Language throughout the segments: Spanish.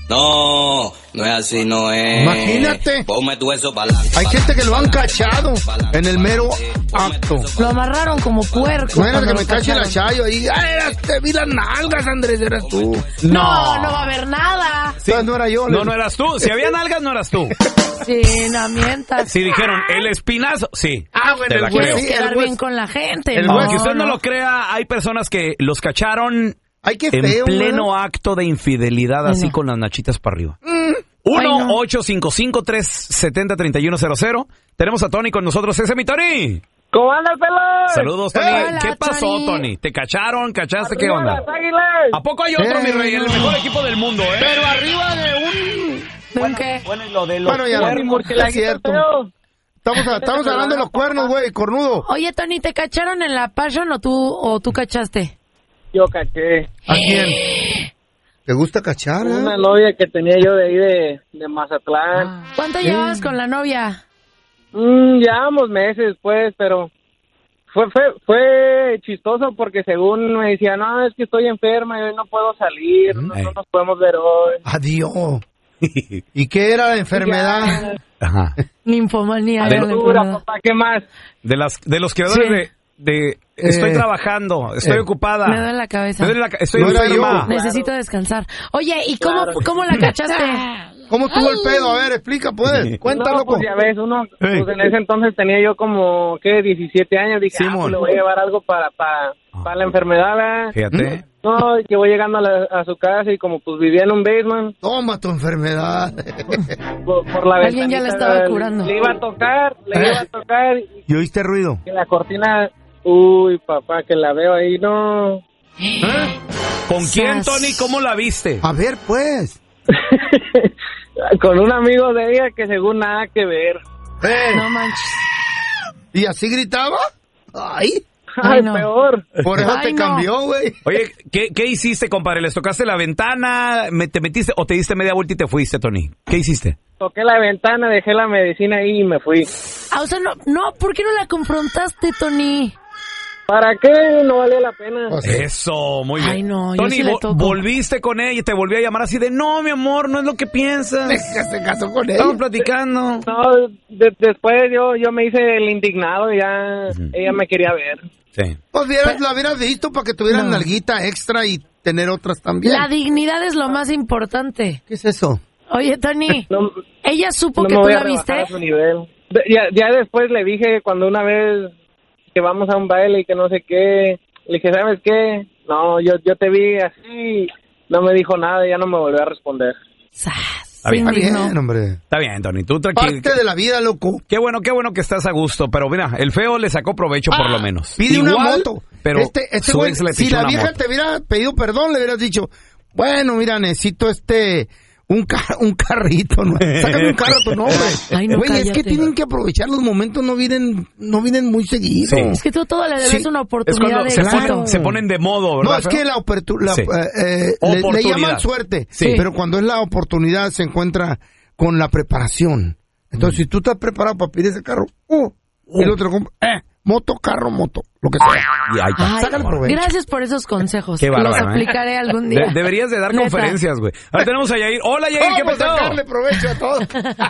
No es así, no es. Imagínate. Ponme tu eso pa'lante. Hay gente que lo han cachado en el mero acto. Lo amarraron como puerco. No era cuando que lo me cache la cacharon. Chayo ahí. ¡Ay, te vi las nalgas, Andrés! Eras tú. No va a haber nada. Sí. No era yo. No eras tú. Si había nalgas, no eras tú. Sí, no mientas. Si dijeron, el espinazo, sí. Bueno, te la el güey, creo. sí, Quedar el bien con la gente. el Aunque usted no lo crea, hay personas que los cacharon Ay, qué en feo. pleno ¿no? acto de infidelidad, así con las nachitas para arriba. 1-855-370-3100. Tenemos a Tony con nosotros. ¡Ese es mi Tony! ¿Cómo anda el pelón? Saludos, Tony. Hola, ¿Qué pasó, Tony? Tony? ¿Te cacharon? ¿Cachaste? ¿Qué Arriba onda? las Águilas. ¿A poco hay otro, mi rey? El mejor equipo del mundo, ¿eh? Pero arriba de un... ¿Ven qué? Bueno, y lo de los Bueno, ya Mi es murcielaguito cierto. feo. Estamos hablando de los cuernos, güey, cornudo. Oye, Tony, ¿te cacharon en la Passion o tú cachaste? Yo caché. ¿A quién? ¿Te gusta cachar? Una novia que tenía yo de ahí de Mazatlán. ¿Cuánto llevabas con la novia? Llevamos meses, pues, pero fue chistoso porque según me decía, no, es que estoy enferma y hoy no puedo salir, no nos podemos ver hoy. Adiós. ¿Y qué era la enfermedad? Ajá. Ninfomanía. De era la Dura, enfermedad. papá, ¿qué más? De los creadores Sí. de estoy trabajando, estoy ocupada. Me duele la cabeza. Me duele estoy No era enferma. yo. Necesito descansar. Oye, ¿y cómo la cachaste? ¿Cómo estuvo el pedo? A ver, explica, pues. Cuéntalo. No, pues ya ves, pues en ese entonces tenía yo como, 17 años, dije, Simón. pues le voy a llevar algo para la enfermedad, ¿verdad? Fíjate. No, y que voy llegando a su casa y como pues vivía en un basement, Toma tu enfermedad. por la Alguien ya la ventanita, estaba curando. Le iba a tocar ¿Y oíste ruido? y la cortina, uy, papá, que la veo ahí, no. ¿Con quién, Sas. Tony? ¿Cómo la viste? A ver, pues. Con un amigo de ella que según nada que ver. No manches. ¿Y así gritaba? Ay, Ay, Ay, no. peor. por eso Ay, te no. cambió, güey. Oye, ¿qué hiciste, compadre? ¿Les tocaste la ventana? ¿Te metiste o te diste media vuelta y te fuiste, Tony? ¿Qué hiciste? Toqué la ventana, dejé la medicina ahí y me fui. Ah, o sea, no, ¿por qué no la confrontaste, Tony? ¿Para qué? No valía la pena. Pues, Eso, muy bien. Ay, no, yo Tony, sí le toco. volviste con ella y te volvió a llamar así de, no, mi amor, no es lo que piensas. se casó con ella. Estamos platicando. No, después yo me hice el indignado y ya ella me quería ver. Sí. Pues la hubieras visto para que tuvieran nalguita extra y tener otras también. La dignidad es lo más importante. ¿Qué es eso? Oye, Tony, No, ¿ella supo no que me tú voy a la rebajar viste? a su nivel. Ya después le dije cuando una vez que vamos a un baile y que no sé qué, le dije, ¿sabes qué? No, yo te vi así, no me dijo nada y ya no me volvió a responder. Sas, Está bien. se Está indignó. bien, hombre. Está bien, Tony, tú tranquilo. Parte de la vida, loco. Qué bueno que estás a gusto, pero mira, el feo le sacó provecho por lo menos. Pide Igual, una moto. pero su güey, ex le si pichó la una vieja moto. te hubiera pedido perdón, le hubieras dicho, bueno, mira, necesito un carrito, ¿no? Sácame un carro a tu nombre. Ay, no, güey, es que cállate. tienen que aprovechar los momentos, no vienen muy seguido. Sí. Es que tú todo le debes Sí. una Es oportunidad cuando de se, éxito. se ponen de modo, ¿verdad? No, es feo? que la Sí. le Oportunidad. llaman suerte, Sí. pero cuando es la oportunidad se encuentra con la preparación. Entonces, si tú estás preparado para pedir ese carro, y el otro compra, moto, lo que sea. Y ahí está. Ay, Sácale provecho. gracias por esos consejos. Qué Los bárbaro, ¿eh? aplicaré algún día. Deberías de dar Neta. conferencias, güey. Ahora tenemos a Yair. Hola, Yair, ¿qué Vamos a pasó? sacarle provecho a todo.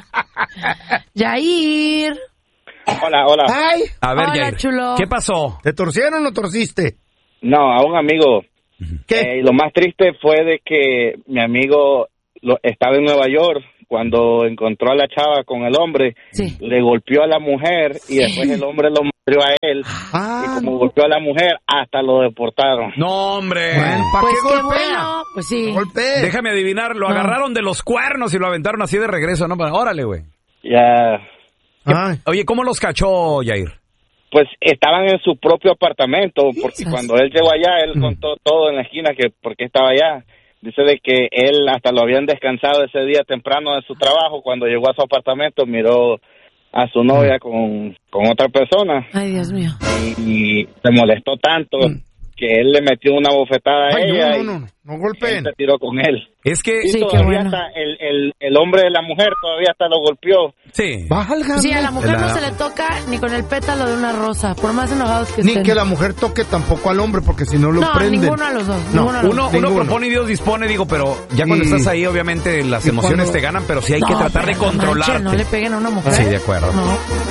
Yair. Hola. Ay, A ver, Hola, Yair, chulo. ¿qué pasó? ¿te torcieron o no torciste? No, a un amigo. ¿Qué? Lo más triste fue de que mi amigo estaba en Nueva York cuando encontró a la chava con el hombre, Sí. le golpeó a la mujer y después el hombre lo murió a él. Y como golpeó a la mujer, hasta lo deportaron. No, hombre. Bueno, ¿para Pues qué qué golpea? bueno. Pues sí. Golpea. Déjame adivinar, lo No. agarraron de los cuernos y lo aventaron así de regreso, ¿no? Órale, güey. Ya, Ay, Oye, ¿cómo los cachó, Yair? pues estaban en su propio apartamento, porque Jesus. cuando él llegó allá, él contó todo en la esquina que por qué estaba allá. Dice de que él hasta lo habían descansado ese día temprano de su trabajo. Cuando llegó a su apartamento, miró a su novia con otra persona Ay, Dios mío. y se molestó tanto que él le metió una bofetada a Ay, ella no y golpeen. se tiró con él. Es que... Y Sí, qué todavía bueno. hasta el hombre de la mujer todavía hasta lo golpeó. Sí. Válgame. Sí, a la mujer no La- se le toca ni con el pétalo de una rosa, por más enojados que Ni estén. que la mujer toque tampoco al hombre, porque si no lo No, prenden. ninguno de los dos. No, ninguno de los Uno dos. Ninguno. propone y Dios dispone, digo, pero ya cuando Y- estás ahí, obviamente las y emociones cuando- te ganan, pero sí hay que No, tratar de pero no manchen, controlarte. no le peguen a una mujer. Sí, de acuerdo. No.